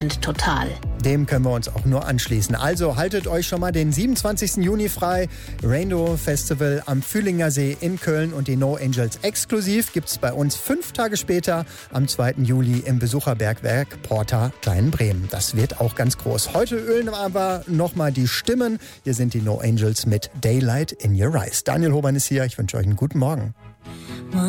Band total. Dem können wir uns auch nur anschließen. Also haltet euch schon mal den 27. Juni frei. Rainbow Festival am Fühlinger See in Köln und die No Angels exklusiv gibt's bei uns 5 Tage später am 2. Juli im Besucherbergwerk Porta Kleinbremen. Das wird auch ganz groß. Heute ölen wir aber nochmal die Stimmen. Hier sind die No Angels mit Daylight in Your Eyes. Daniel Hoban ist hier. Ich wünsche euch einen guten Morgen.